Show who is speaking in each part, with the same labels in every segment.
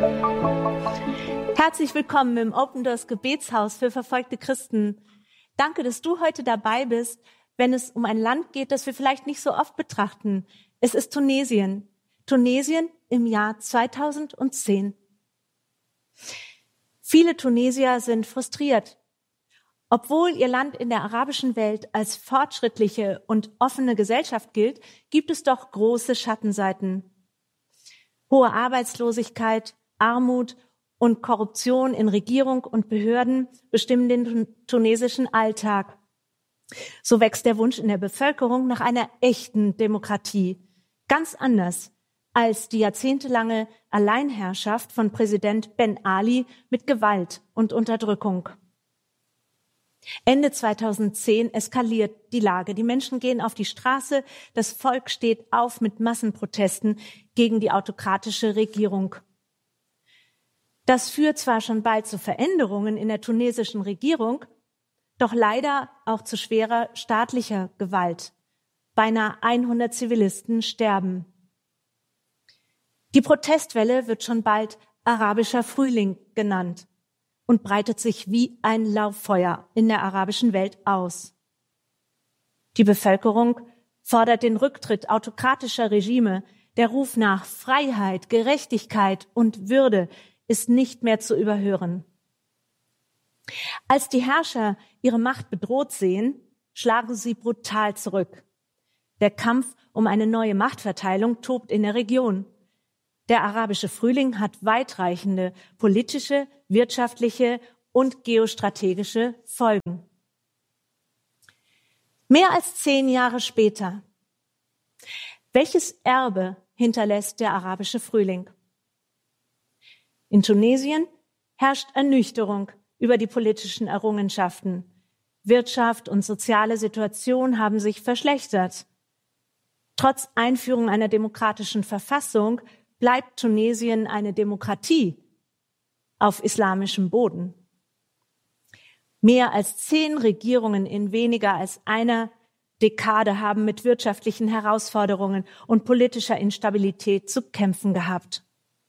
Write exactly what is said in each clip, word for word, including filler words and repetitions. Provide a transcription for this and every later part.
Speaker 1: Herzlich willkommen im Open Doors Gebetshaus für verfolgte Christen. Danke, dass du heute dabei bist, wenn es um ein Land geht, das wir vielleicht nicht so oft betrachten. Es ist Tunesien. Tunesien im Jahr zweitausendzehn. Viele Tunesier sind frustriert. Obwohl ihr Land in der arabischen Welt als fortschrittliche und offene Gesellschaft gilt, gibt es doch große Schattenseiten. Hohe Arbeitslosigkeit, Armut und Korruption in Regierung und Behörden bestimmen den tunesischen Alltag. So wächst der Wunsch in der Bevölkerung nach einer echten Demokratie, ganz anders als die jahrzehntelange Alleinherrschaft von Präsident Ben Ali mit Gewalt und Unterdrückung. Ende zweitausendzehn eskaliert die Lage. Die Menschen gehen auf die Straße, das Volk steht auf mit Massenprotesten gegen die autokratische Regierung. Das führt zwar schon bald zu Veränderungen in der tunesischen Regierung, doch leider auch zu schwerer staatlicher Gewalt. Beinahe hundert Zivilisten sterben. Die Protestwelle wird schon bald arabischer Frühling genannt und breitet sich wie ein Lauffeuer in der arabischen Welt aus. Die Bevölkerung fordert den Rücktritt autokratischer Regime. Der Ruf nach Freiheit, Gerechtigkeit und Würde ist nicht mehr zu überhören. Als die Herrscher ihre Macht bedroht sehen, schlagen sie brutal zurück. Der Kampf um eine neue Machtverteilung tobt in der Region. Der arabische Frühling hat weitreichende politische, wirtschaftliche und geostrategische Folgen. Mehr als zehn Jahre später. Welches Erbe hinterlässt der arabische Frühling? In Tunesien herrscht Ernüchterung über die politischen Errungenschaften. Wirtschaft und soziale Situation haben sich verschlechtert. Trotz Einführung einer demokratischen Verfassung bleibt Tunesien eine Demokratie auf islamischem Boden. Mehr als zehn Regierungen in weniger als einer Dekade haben mit wirtschaftlichen Herausforderungen und politischer Instabilität zu kämpfen gehabt.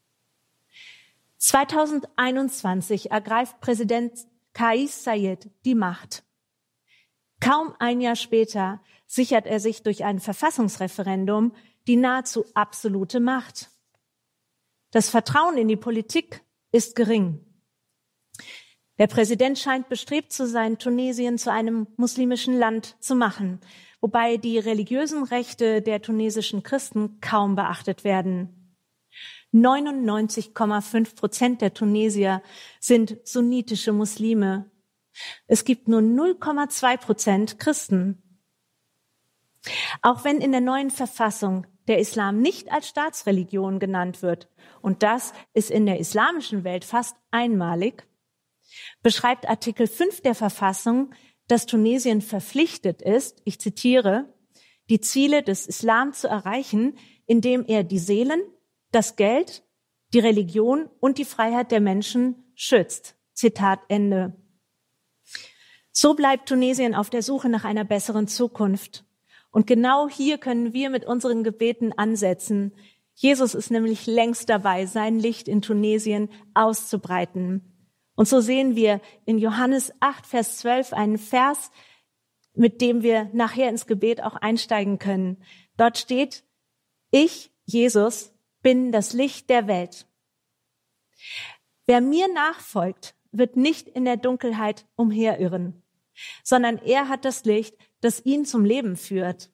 Speaker 1: zweitausendeinundzwanzig ergreift Präsident Kais Saied die Macht. Kaum ein Jahr später sichert er sich durch ein Verfassungsreferendum die nahezu absolute Macht. Das Vertrauen in die Politik ist gering. Der Präsident scheint bestrebt zu sein, Tunesien zu einem muslimischen Land zu machen, wobei die religiösen Rechte der tunesischen Christen kaum beachtet werden. neunundneunzig Komma fünf Prozent der Tunesier sind sunnitische Muslime. Es gibt nur null Komma zwei Prozent Christen. Auch wenn in der neuen Verfassung der Islam nicht als Staatsreligion genannt wird, und das ist in der islamischen Welt fast einmalig, beschreibt Artikel fünf der Verfassung, dass Tunesien verpflichtet ist, ich zitiere, die Ziele des Islam zu erreichen, indem er die Seelen, das Geld, die Religion und die Freiheit der Menschen schützt. Zitat Ende. So bleibt Tunesien auf der Suche nach einer besseren Zukunft. Und genau hier können wir mit unseren Gebeten ansetzen. Jesus ist nämlich längst dabei, sein Licht in Tunesien auszubreiten. Und so sehen wir in Johannes acht, Vers zwölf einen Vers, mit dem wir nachher ins Gebet auch einsteigen können. Dort steht, ich, Jesus, bin das Licht der Welt. Wer mir nachfolgt, wird nicht in der Dunkelheit umherirren, sondern er hat das Licht, das ihn zum Leben führt.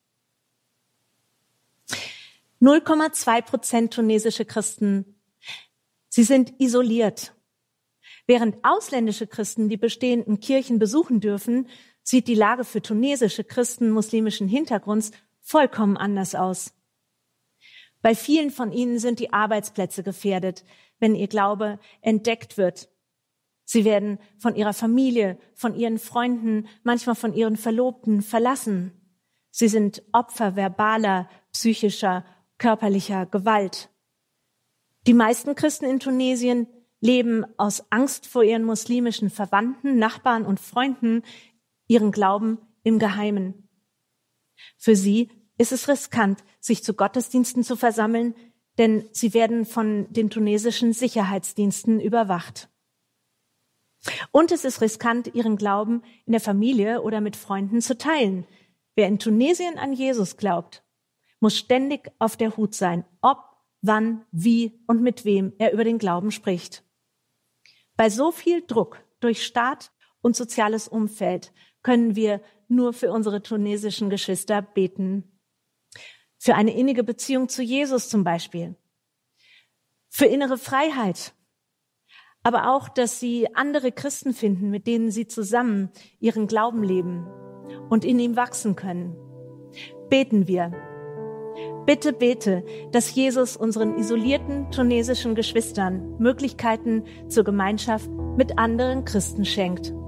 Speaker 1: null Komma zwei Prozent tunesische Christen. Sie sind isoliert. Während ausländische Christen die bestehenden Kirchen besuchen dürfen, sieht die Lage für tunesische Christen muslimischen Hintergrunds vollkommen anders aus. Bei vielen von ihnen sind die Arbeitsplätze gefährdet, wenn ihr Glaube entdeckt wird. Sie werden von ihrer Familie, von ihren Freunden, manchmal von ihren Verlobten verlassen. Sie sind Opfer verbaler, psychischer, körperlicher Gewalt. Die meisten Christen in Tunesien leben aus Angst vor ihren muslimischen Verwandten, Nachbarn und Freunden ihren Glauben im Geheimen. Für sie ist es riskant, sich zu Gottesdiensten zu versammeln, denn sie werden von den tunesischen Sicherheitsdiensten überwacht. Und es ist riskant, ihren Glauben in der Familie oder mit Freunden zu teilen. Wer in Tunesien an Jesus glaubt, muss ständig auf der Hut sein, ob, wann, wie und mit wem er über den Glauben spricht. Bei so viel Druck durch Staat und soziales Umfeld können wir nur für unsere tunesischen Geschwister beten. Für eine innige Beziehung zu Jesus zum Beispiel. Für innere Freiheit. Aber auch, dass sie andere Christen finden, mit denen sie zusammen ihren Glauben leben und in ihm wachsen können. Beten wir. Bitte bete, dass Jesus unseren isolierten tunesischen Geschwistern Möglichkeiten zur Gemeinschaft mit anderen Christen schenkt.